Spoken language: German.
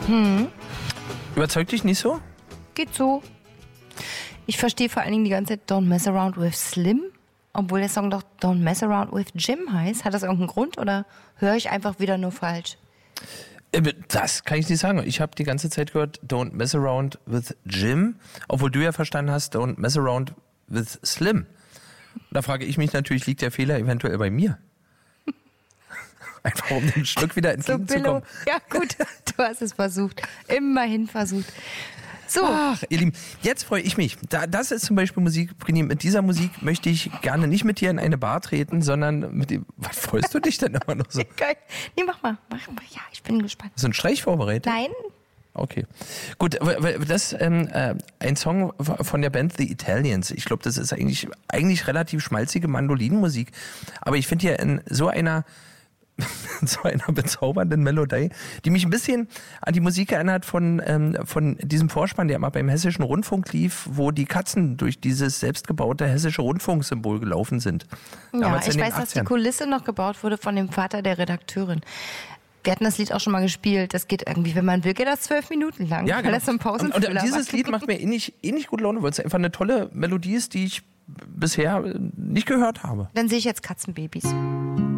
Überzeugt dich nicht so? Geht so. Ich verstehe vor allen Dingen die ganze Zeit Don't Mess Around with Slim, obwohl der Song doch Don't Mess Around with Jim heißt. Hat das irgendeinen Grund oder höre ich einfach wieder nur falsch? Das kann ich nicht sagen. Ich habe die ganze Zeit gehört Don't Mess Around with Jim, obwohl du ja verstanden hast Don't Mess Around with Slim. Da frage ich mich natürlich, liegt der Fehler eventuell bei mir? Einfach um dem Stück wieder entgegenzukommen. So, ja gut, du hast es versucht. Immerhin versucht. So. Ach, ihr Lieben, jetzt freue ich mich. Das ist zum Beispiel Musik, Brini, mit dieser Musik möchte ich gerne nicht mit dir in eine Bar treten, sondern mit dem. Was freust du dich denn immer noch so? Geil. Nee, mach mal. Ja, ich bin gespannt. Hast du einen Streich vorbereitet? Nein. Okay. Gut, das ist ein Song von der Band The Italians. Ich glaube, das ist eigentlich relativ schmalzige Mandolinenmusik. Aber ich finde ja in so einer bezaubernden Melodie, die mich ein bisschen an die Musik erinnert von diesem Vorspann, der immer beim Hessischen Rundfunk lief, wo die Katzen durch dieses selbstgebaute Hessische Rundfunksymbol gelaufen sind. Ja, ich weiß, dass die Kulisse noch gebaut wurde von dem Vater der Redakteurin. Wir hatten das Lied auch schon mal gespielt. Das geht irgendwie, wenn man will, geht das 12 Minuten lang. Ja, genau. Weil das so ein Pausenfüller und dieses Lied macht mir ähnlich gut Laune, weil es einfach eine tolle Melodie ist, die ich bisher nicht gehört habe. Dann sehe ich jetzt Katzenbabys.